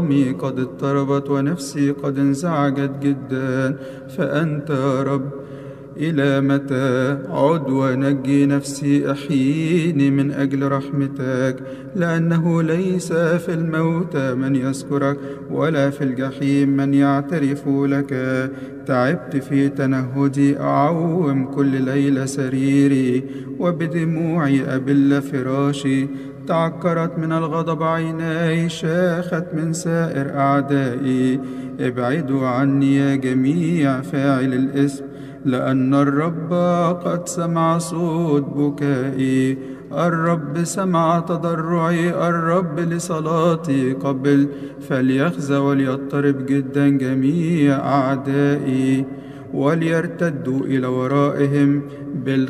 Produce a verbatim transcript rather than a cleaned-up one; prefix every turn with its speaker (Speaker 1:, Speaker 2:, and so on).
Speaker 1: قد اضطربت ونفسي قد انزعجت جدا، فأنت يا رب إلى متى؟ عد ونجي نفسي، أحييني من أجل رحمتك، لأنه ليس في الموتى من يذكرك ولا في الجحيم من يعترف لك. تعبت في تنهدي، أعوم كل ليلة سريري، وبدموعي أبل فراشي. تعكرت من الغضب عيناي، شاخت من سائر أعدائي. ابعدوا عني يا جميع فاعل الإثم، لأن الرب قد سمع صوت بكائي. الرب سمع تضرعي، الرب لصلاتي قبل. فليخزى وليضطرب جدا جميع أعدائي، وليرتدوا إلى ورائهم بال